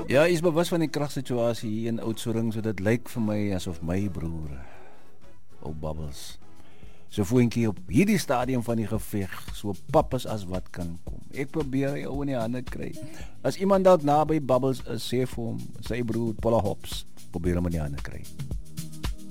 Ja, hy is bewus van die kragsituasie hier in Oudtshoorn, so dit lyk vir my asof my broer, ou Bubbles, so voetjie op hierdie stadium van die geveg, so pap is as wat kan kom. Ek probeer hy ou in die hande kry. As iemand dalk naby Bubbles is, sê vir hom, sy broer Paula Hops, probeer hom in die hande kry.